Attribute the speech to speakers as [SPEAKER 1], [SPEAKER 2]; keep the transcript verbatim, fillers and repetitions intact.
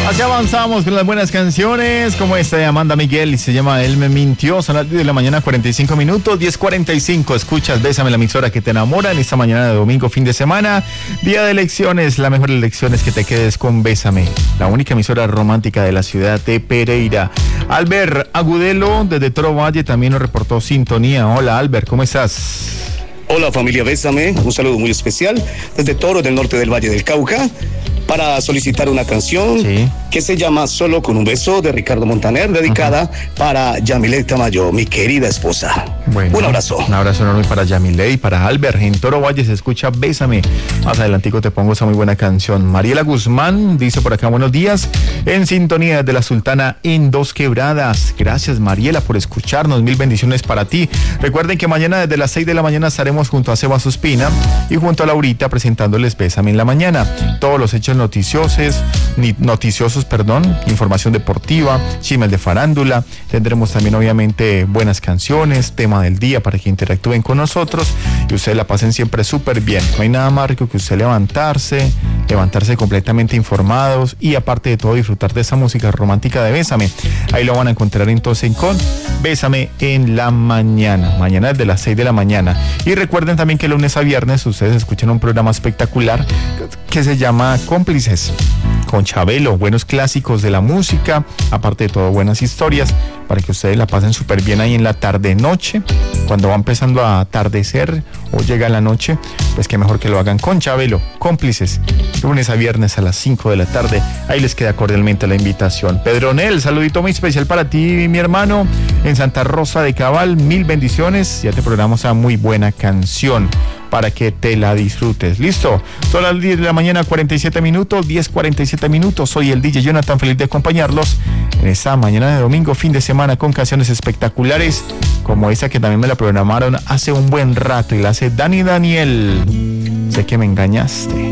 [SPEAKER 1] Así avanzamos con las buenas canciones, como esta de Amanda Miguel y se llama Él me mintió. Son las diez de la mañana, cuarenta y cinco minutos, diez cuarenta y cinco. Escuchas Bésame, la emisora que te enamora en esta mañana de domingo, fin de semana, día de elecciones. La mejor elección es que te quedes con Bésame, la única emisora romántica de la ciudad de Pereira. Albert Agudelo desde Toro Valle también nos reportó sintonía. Hola Albert, ¿cómo estás?
[SPEAKER 2] Hola familia Bésame, un saludo muy especial desde Toro del norte del Valle del Cauca para solicitar una canción sí. que se llama Solo con un beso de Ricardo Montaner, dedicada uh-huh. para Yamilet Tamayo, mi querida esposa. Bueno, un abrazo.
[SPEAKER 1] Un abrazo enorme para Yamilet y para Albert. En Toro Valle se escucha Bésame. Más adelantico te pongo esa muy buena canción. Mariela Guzmán dice por acá, buenos días, en sintonía de la Sultana en Dos Quebradas. Gracias Mariela por escucharnos, mil bendiciones para ti. Recuerden que mañana desde las seis de la mañana estaremos junto a Seba Suspina y junto a Laurita presentándoles Bésame en la mañana. Todos los hechos noticiosos, noticiosos, perdón, información deportiva, chismes de farándula. Tendremos también obviamente buenas canciones, tema del día para que interactúen con nosotros y ustedes la pasen siempre súper bien. No hay nada más rico que usted levantarse, levantarse completamente informados y aparte de todo disfrutar de esa música romántica de Bésame. Ahí lo van a encontrar entonces con Bésame en la mañana, mañana desde las seis de la mañana. Y recuerden también que lunes a viernes ustedes escuchan un programa espectacular que se llama Cómplices con Chabelo, buenos clásicos de la música, aparte de todo buenas historias, para que ustedes la pasen súper bien ahí en la tarde-noche, cuando va empezando a atardecer o llega la noche, pues que mejor que lo hagan con Chabelo, Cómplices, lunes a viernes a las cinco de la tarde, ahí les queda cordialmente la invitación. Pedronel, saludito muy especial para ti, mi hermano, en Santa Rosa de Cabal, mil bendiciones, ya te programamos a muy buena canción para que te la disfrutes. ¿Listo? Son las diez de la mañana, cuarenta y siete minutos, diez cuarenta y siete minutos. Soy el D J Jonathan, feliz de acompañarlos en esta mañana de domingo, fin de semana, con canciones espectaculares como esa que también me la programaron hace un buen rato y la hace Dani Daniel. Sé que me engañaste.